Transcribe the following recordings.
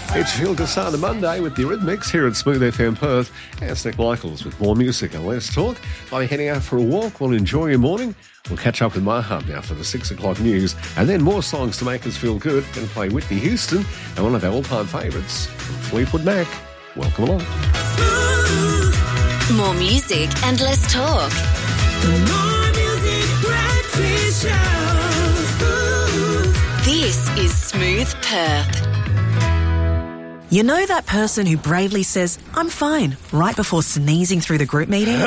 It's Feel Good Start of Monday with the Rhythmics here at Smooth FM Perth. It's Nick Michaels with more music and less talk. I'll be heading out for a walk. We'll enjoy your morning. We'll catch up with my hub now for the 6 o'clock news. And then more songs to make us feel good. Going to play Whitney Houston and one of our all-time favourites from Fleetwood Mac. Welcome along. More music and less talk. More music, breakfast show. This is Smooth Perth. You know that person who bravely says, "I'm fine," right before sneezing through the group meeting?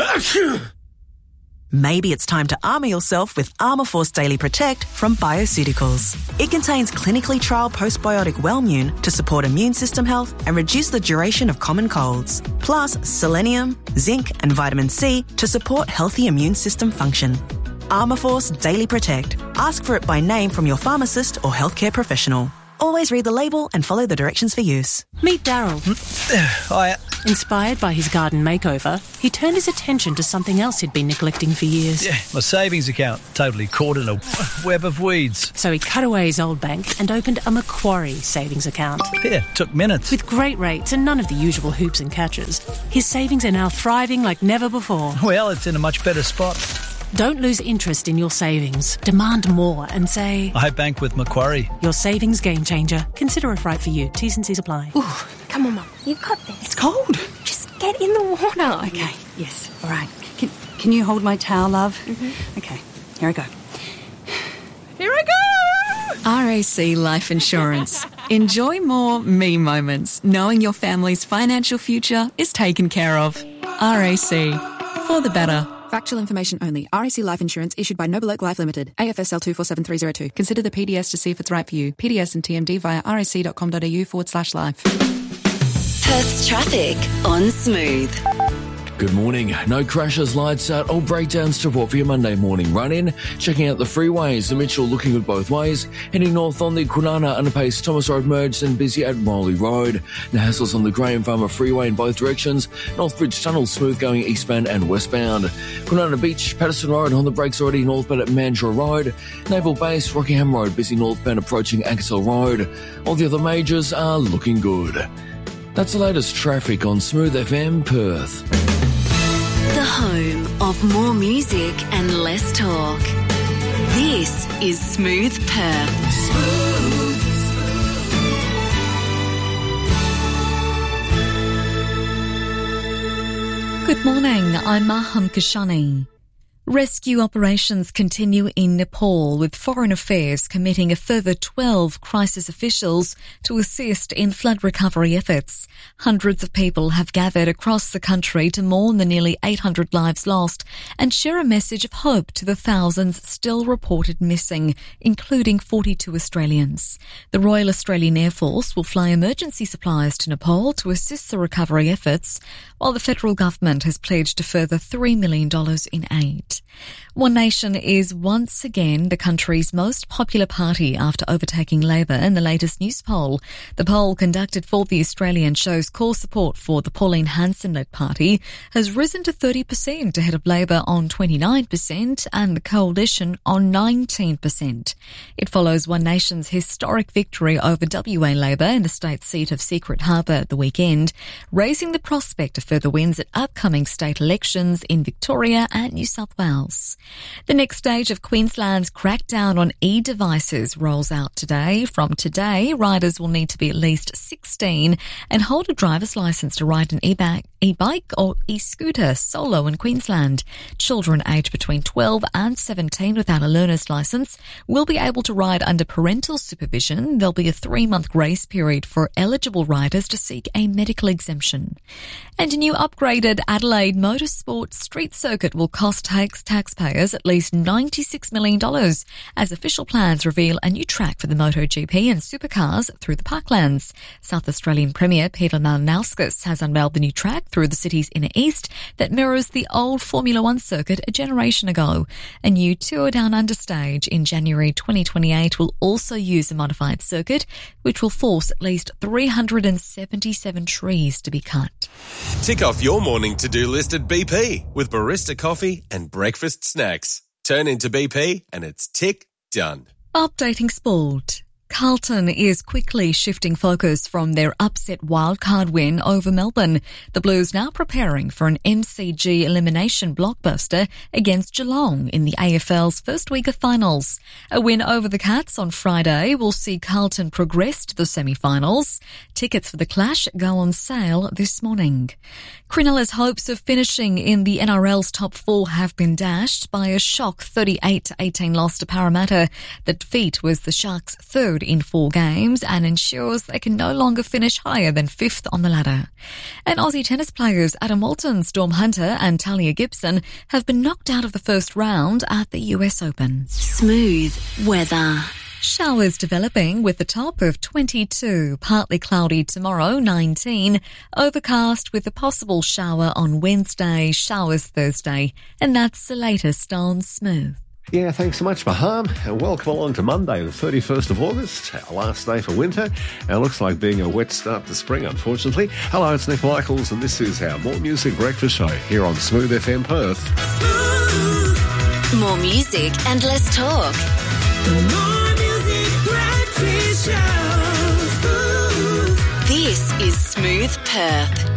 Maybe it's time to armour yourself with Armourforce Daily Protect from Bioceuticals. It contains clinically trialled postbiotic Wellmune to support immune system health and reduce the duration of common colds. Plus selenium, zinc and vitamin C to support healthy immune system function. Armourforce Daily Protect. Ask for it by name from your pharmacist or healthcare professional. Always read the label and follow the directions for use. Meet Daryl. Hiya. Inspired by his garden makeover, he turned his attention to something else he'd been neglecting for years. Yeah, my savings account, totally caught in a web of weeds. So he cut away his old bank and opened a Macquarie savings account. Yeah, took minutes. With great rates and none of the usual hoops and catches, his savings are now thriving like never before. Well, it's in a much better spot. Don't lose interest in your savings. Demand more and say, I bank with Macquarie. Your savings game changer. Consider if right for you. T's and C's apply. Ooh, come on, Mum. You've got this. It's cold. Just get in the water. Okay, yes, all right. Can you hold my towel, love? Mm-hmm. Okay, here I go. Here I go! RAC Life Insurance. Enjoy more me moments, knowing your family's financial future is taken care of. RAC. For the better. Factual information only. RAC Life Insurance issued by Noble Oak Life Limited. AFSL 247302. Consider the PDS to see if it's right for you. PDS and TMD via rac.com.au/life. Perth's traffic on Smooth. Good morning. No crashes, lights out or breakdowns to report for your Monday morning run-in. Checking out the freeways, the Mitchell looking good both ways. Heading north on the Kwinana underpass, Thomas Road merged and busy at Rowley Road. No hassles on the Graham Farmer Freeway in both directions. Northbridge Tunnel smooth going eastbound and westbound. Kwinana Beach, Patterson Road on the brakes already northbound at Mandurah Road. Naval Base, Rockingham Road busy northbound approaching Axel Road. All the other majors are looking good. That's the latest traffic on Smooth FM Perth. The home of more music and less talk. This is Smooth Perth. Good morning, I'm Maham Kashani. Rescue operations continue in Nepal, with Foreign Affairs committing a further 12 crisis officials to assist in flood recovery efforts. Hundreds of people have gathered across the country to mourn the nearly 800 lives lost and share a message of hope to the thousands still reported missing, including 42 Australians. The Royal Australian Air Force will fly emergency supplies to Nepal to assist the recovery efforts, while the federal government has pledged a further $3 million in aid. One Nation is once again the country's most popular party after overtaking Labor in the latest news poll. The poll conducted for The Australian shows core support for the Pauline Hanson-led party has risen to 30% ahead of Labor on 29% and the Coalition on 19%. It follows One Nation's historic victory over WA Labor in the state seat of Secret Harbour at the weekend, raising the prospect of further wins at upcoming state elections in Victoria and New South Wales. The next stage of Queensland's crackdown on e-devices rolls out today. From today, riders will need to be at least 16 and hold a driver's licence to ride an e-bike or e-scooter solo in Queensland. Children aged between 12 and 17 without a learner's licence will be able to ride under parental supervision. There'll be a 3-month grace period for eligible riders to seek a medical exemption. And a new upgraded Adelaide Motorsport Street Circuit will cost taxpayers at least $96 million as official plans reveal a new track for the MotoGP and supercars through the parklands. South Australian Premier Peter Malinauskas has unveiled the new track through the city's inner east that mirrors the old Formula One circuit a generation ago. A new Tour Down Under stage in January 2028 will also use a modified circuit, which will force at least 377 trees to be cut. Tick off your morning to-do list at BP with barista coffee and breakfast snacks. Turn into BP and it's tick done. Updating sport. Carlton is quickly shifting focus from their upset wildcard win over Melbourne. The Blues now preparing for an MCG elimination blockbuster against Geelong in the AFL's first week of finals. A win over the Cats on Friday will see Carlton progress to the semi-finals. Tickets for the clash go on sale this morning. Cronulla's hopes of finishing in the NRL's top four have been dashed by a shock 38-18 loss to Parramatta. The defeat was the Sharks' third in 4 games and ensures they can no longer finish higher than 5th on the ladder. And Aussie tennis players Adam Walton, Storm Hunter and Talia Gibson have been knocked out of the first round at the US Open. Smooth weather. Showers developing with a top of 22, partly cloudy tomorrow, 19, overcast with a possible shower on Wednesday, showers Thursday, and that's the latest on Smooth. Yeah, thanks so much, Maham, and welcome along to Monday, the 31st of August, our last day for winter, and it looks like being a wet start to spring, unfortunately. Hello, it's Nick Michaels, and this is our More Music Breakfast Show here on Smooth FM Perth. More music and less talk. More Music Breakfast Show. This is Smooth Perth.